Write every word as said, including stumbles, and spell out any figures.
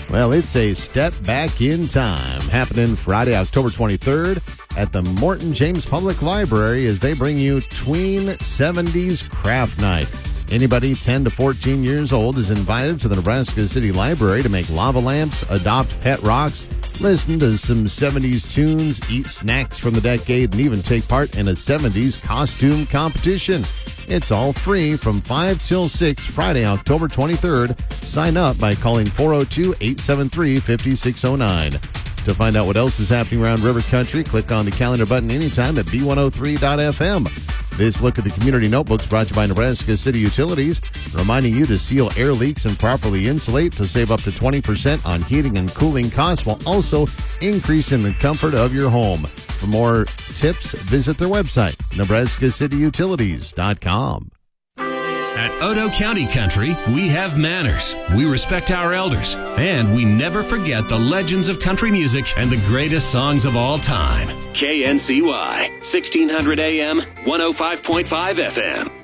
Well, it's a step back in time happening Friday, October twenty-third at the Morton James Public Library as they bring you Tween seventies Craft Night. Anybody ten to fourteen years old is invited to the Nebraska City Library to make lava lamps, adopt pet rocks, listen to some seventies tunes, eat snacks from the decade, and even take part in a seventies costume competition. It's all free from five till six, Friday, October twenty-third. Sign up by calling four oh two, eight seven three, five six oh nine. To find out what else is happening around River Country, click on the calendar button anytime at B one oh three dot F M. This look at the Community Notebooks brought to you by Nebraska City Utilities, reminding you to seal air leaks and properly insulate to save up to twenty percent on heating and cooling costs while also increasing the comfort of your home. For more tips, visit their website, Nebraska City Utilities dot com. At Odo County Country, we have manners, we respect our elders, and we never forget the legends of country music and the greatest songs of all time. K N C Y, sixteen hundred A M, one oh five point five F M.